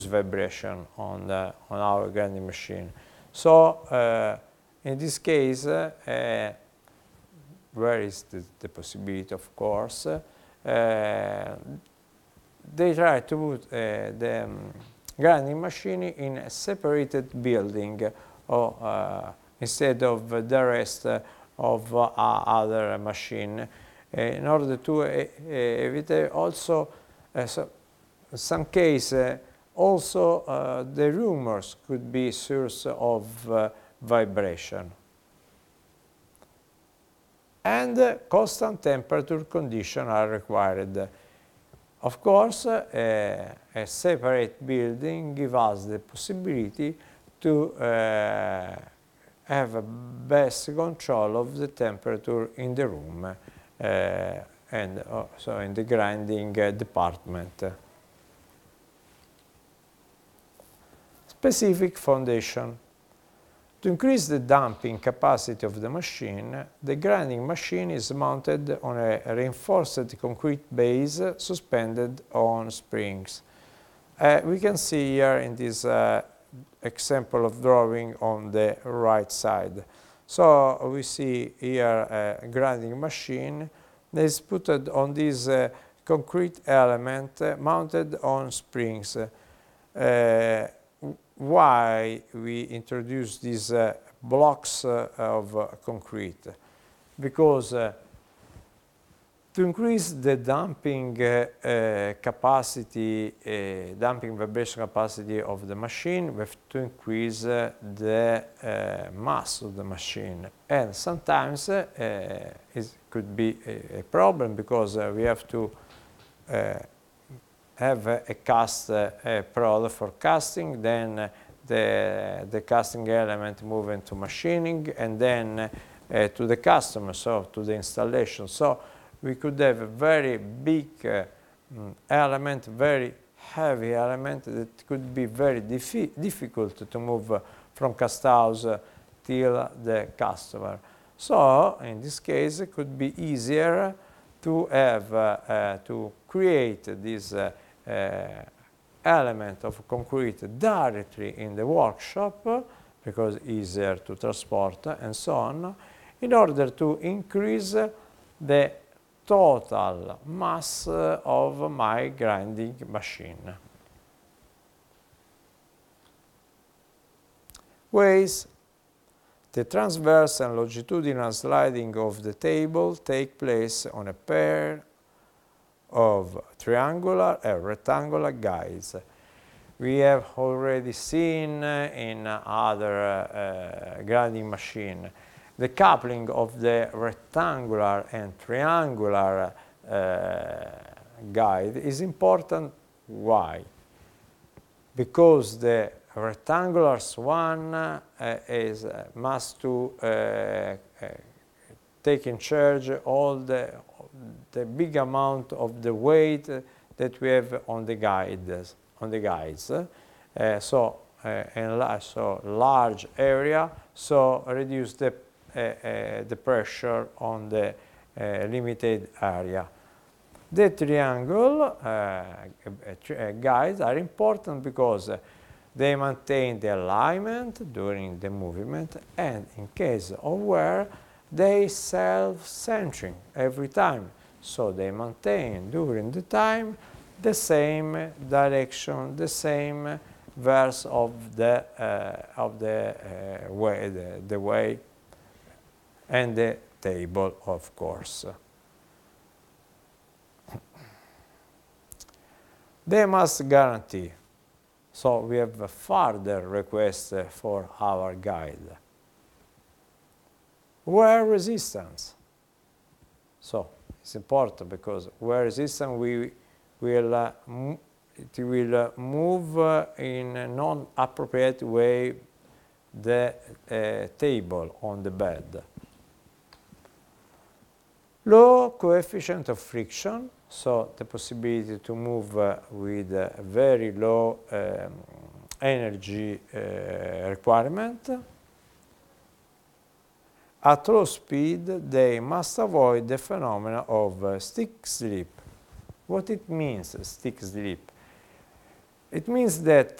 vibration on our grinding machine. So in this case, where is the possibility, of course, they try to put the grinding machine in a separated building or instead of the rest of other machine in order to evite also some case also the rumors could be source of vibration. And constant temperature conditions are required. Of course, a separate building gives us the possibility to have a best control of the temperature in the room and also in the grinding department. Specific foundation. To increase the damping capacity of the machine, the grinding machine is mounted on a reinforced concrete base suspended on springs. We can see here in this example of drawing on the right side. So we see here a grinding machine that is put on this concrete element mounted on springs. Why we introduce these blocks of concrete? Because to increase the damping capacity, damping vibration capacity of the machine, we have to increase the mass of the machine. And sometimes it could be a problem because we have to have a cast product for casting, then the casting element move into machining, and then to the customer, so to the installation. So we could have a very big element, very heavy element that could be very difficult to move from cast house till the customer. So in this case, it could be easier to have to create this element of concrete directly in the workshop because easier to transport and so on, in order to increase the total mass of my grinding machine. Ways. The transverse and longitudinal sliding of the table take place on a pair of triangular and rectangular guides. We have already seen in other grinding machine the coupling of the rectangular and triangular guide is important. Why? Because the rectangular one must to take in charge all the big amount of the weight that we have on the guides. So large area, so reduce the pressure on the limited area. The triangle guides are important because they maintain the alignment during the movement, and in case of wear, they self-centering every time. So they maintain during the time the same direction, the same verse of the way and the table, of course. They must guarantee. So we have a further request for our guide. Wear resistance. So it's important because wear resistance it will move in a non-appropriate way the table on the bed. Low coefficient of friction, so the possibility to move with very low energy requirement. At low speed, they must avoid the phenomena of stick slip. What it means, stick slip? It means that